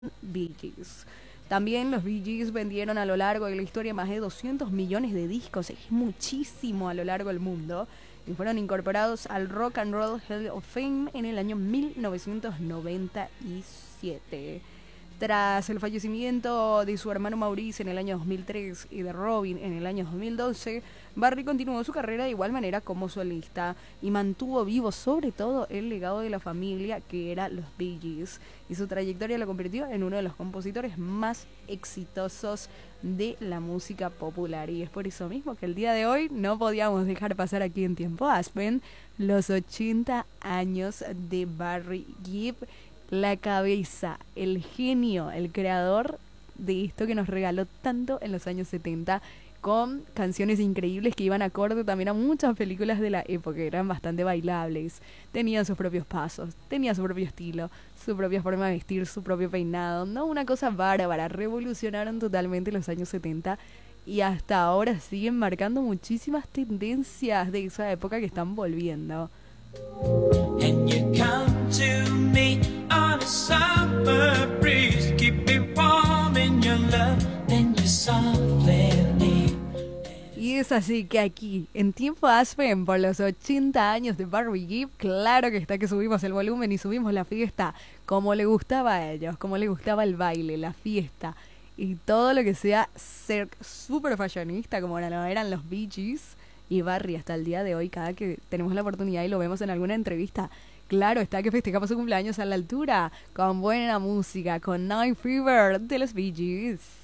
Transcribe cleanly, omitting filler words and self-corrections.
Bee Gees. También los Bee Gees vendieron a lo largo de la historia más de 200 millones de discos, es muchísimo a lo largo del mundo, y fueron incorporados al Rock and Roll Hall of Fame en el año 1997. Tras el fallecimiento de su hermano Maurice en el año 2003 y de Robin en el año 2012, Barry continuó su carrera de igual manera como solista y mantuvo vivo sobre todo el legado de la familia que era los Bee Gees, y su trayectoria lo convirtió en uno de los compositores más exitosos de la música popular. Y es por eso mismo que el día de hoy no podíamos dejar pasar aquí en Tiempo Aspen los 80 años de Barry Gibb, la cabeza, el genio, el creador de esto que nos regaló tanto en los años 70, con canciones increíbles que iban acorde también a muchas películas de la época, eran bastante bailables, tenían sus propios pasos, tenía su propio estilo, su propia forma de vestir, su propio peinado, no, una cosa bárbara, revolucionaron totalmente los años 70 y hasta ahora siguen marcando muchísimas tendencias de esa época que están volviendo. And you come to me on a summer breeze, keep me warm in your love, and you softly leave. Y es así que aquí, en Tiempo Aspen, por los 80 años de Barry Gibb, claro que está que subimos el volumen y subimos la fiesta como le gustaba a ellos, como le gustaba el baile, la fiesta y todo lo que sea ser súper fashionista como eran los Bee Gees. Y Barry hasta el día de hoy, cada que tenemos la oportunidad y lo vemos en alguna entrevista, claro está que festejamos su cumpleaños a la altura, con buena música, con Night Fever de los Bee Gees.